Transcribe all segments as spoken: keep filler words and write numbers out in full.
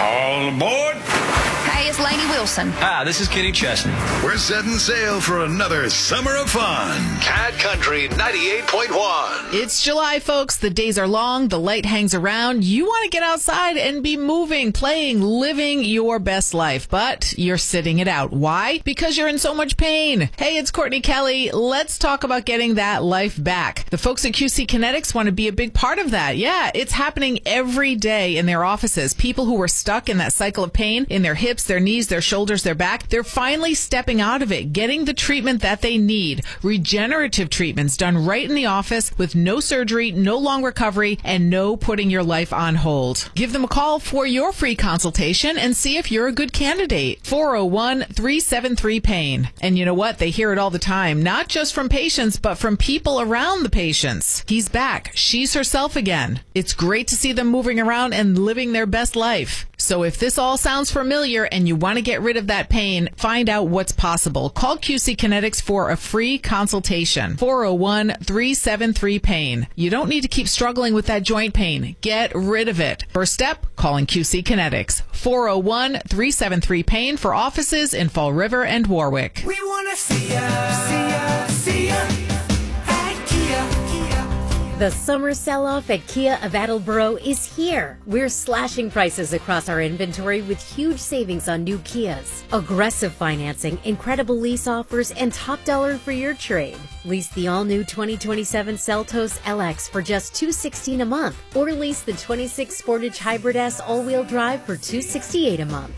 All aboard. Hey, it's Lainey Wilson. Hi, this is Kenny Chesney. We're setting sail for another summer of fun. Cat Country ninety-eight point one. It's July, folks. The days are long. The light hangs around. You want to get outside and be moving, playing, living your best life. But you're sitting it out. Why? Because you're in so much pain. Hey, it's Courtney Kelly. Let's talk about getting that life back. The folks at Q C Kinetics want to be a big part of that. Yeah, it's happening every day in their offices. People who were stuck in that cycle of pain in their hips, their knees, their shoulders, their back, they're finally stepping out of it, getting the treatment that they need. Regenerative treatments done right in the office with no surgery, no long recovery, and no putting your life on hold. Give them a call for your free consultation and see if you're a good candidate. four oh one, three seven three, pain. And you know what? They hear it all the time, not just from patients, but from people around the patients. He's back. She's herself again. It's great to see them moving around and living their best life. So if this all sounds familiar and you want to get rid of that pain, find out what's possible. Call Q C Kinetics for a free consultation. four oh one, three seven three, pain. You don't need to keep struggling with that joint pain. Get rid of it. First step, calling Q C Kinetics. four oh one, three seven three, pain for offices in Fall River and Warwick. We want to see ya, see ya, see ya at Kia. The summer sell-off at Kia of Attleboro is here. We're slashing prices across our inventory with huge savings on new Kias. Aggressive financing, incredible lease offers, and top dollar for your trade. Lease the all-new twenty twenty-seven Seltos L X for just two hundred sixteen dollars a month, or lease the twenty-six Sportage Hybrid S all-wheel drive for two hundred sixty-eight dollars a month.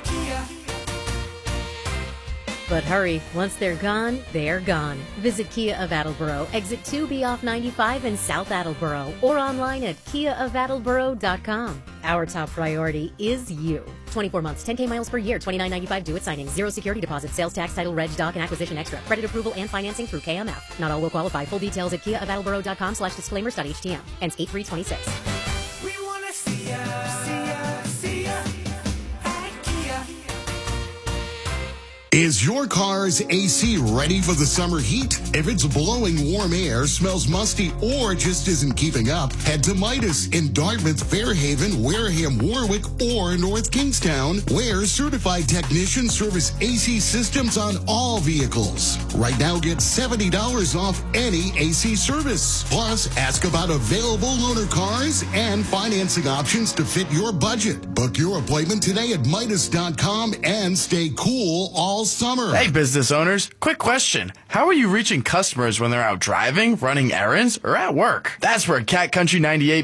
But hurry, once they're gone, they're gone. Visit Kia of Attleboro, exit two B off ninety-five in South Attleboro, or online at kia of attleboro dot com. Our top priority is you. twenty-four months, ten K miles per year, twenty-nine ninety-five due at signing, zero security deposit, sales tax, title, reg, doc, and acquisition extra, credit approval, and financing through K M F. Not all will qualify. Full details at kia of attleboro dot com slash disclaimers.htm. Ends eight three twenty-six. We want to see ya, see ya, see ya at Kia. Is your car's A C ready for the summer heat? If it's blowing warm air, smells musty, or just isn't keeping up, head to Midas in Dartmouth, Fairhaven, Wareham, Warwick, or North Kingstown, where certified technicians service A C systems on all vehicles. Right now, get seventy dollars off any A C service. Plus, ask about available loaner cars and financing options to fit your budget. Book your appointment today at Midas dot com and stay cool all summer. Hey, business owners, quick question. How are you reaching customers when they're out driving, running errands, or at work? That's where Cat Country ninety-eight